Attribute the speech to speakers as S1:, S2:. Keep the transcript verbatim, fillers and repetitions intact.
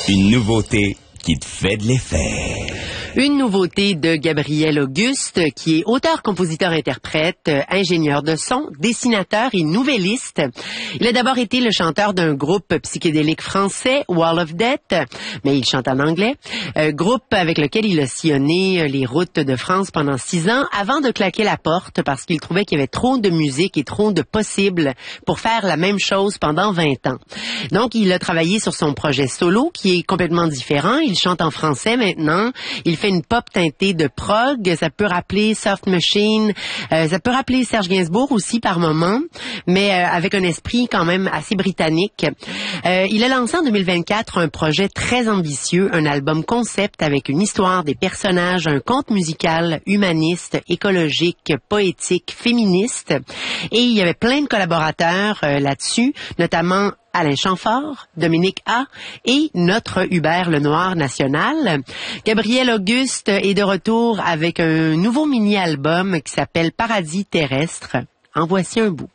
S1: Une nouveauté qui te fait de l'effet.
S2: Une nouveauté de Gabriel Auguste, qui est auteur, compositeur, interprète, ingénieur de son, dessinateur et nouvelliste. Il a d'abord été le chanteur d'un groupe psychédélique français, Wall of Death, mais il chante en anglais, euh, groupe avec lequel il a sillonné les routes de France pendant six ans avant de claquer la porte parce qu'il trouvait qu'il y avait trop de musique et trop de possibles pour faire la même chose pendant vingt ans. Donc, il a travaillé sur son projet solo qui est complètement différent. Il chante en français maintenant. Il fait une pop teintée de prog, ça peut rappeler Soft Machine, euh, ça peut rappeler Serge Gainsbourg aussi par moments, mais euh, avec un esprit quand même assez britannique. Euh, il a lancé en deux mille vingt-quatre un projet très ambitieux, un album concept avec une histoire, des personnages, un conte musical humaniste, écologique, poétique, féministe, et il y avait plein de collaborateurs euh, là-dessus, notamment Alain Chamfort, Dominique A. et notre Hubert Lenoir national. Gabriel Auguste est de retour avec un nouveau mini-album qui s'appelle Paradis terrestre. En voici un bout.